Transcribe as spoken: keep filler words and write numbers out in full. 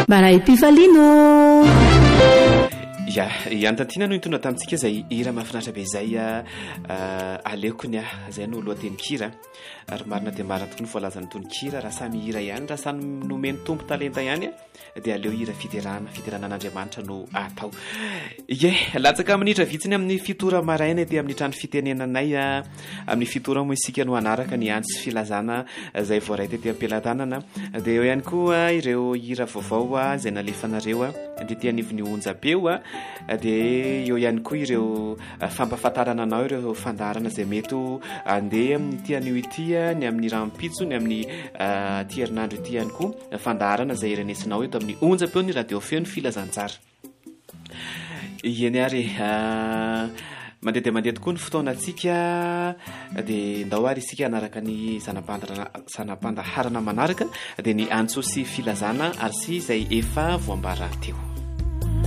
Maray Pifalino. Ya iantantina no intona tamintsika zay hira mahafinaritra be zay aleoko ny ah zay no lohateny kira ary marina dia marina tokoa ny voalazany tony kira raha samy hira ihany raha samy nomeny tompo talenta ihany dia aleo hira fiterana fiterana an'Andriamanitra no atao. Ye latsaka minitra vitsiny amin'ny fitora maraina dia amin'ny trano fitenenanay amin'ny fitora moa isika no anaraka ny andro sy filazana zay voaray tety am-pelantanana dia eo ihany koa ireo hira vaovao zay nalefanareo dia tia anivony onjapeo dia eo ihany koa ireo fampafatarana anao ireo fandarana zay mety andeha amin'ny tian'io ity ny amin'ny rampitso ny amin'ny ity herinandro ity ihany koa fandarana zay irenesinao eto amin'ny onjapeo ny radio feo ny filazantsara. Eny ary mandeha dia mandeha tokoa ny fotoanantsika dia ndao ary isika anaraka ny sanam-pandaharana manaraka dia ny antso sy filazana ary sy zay efa voambara teo.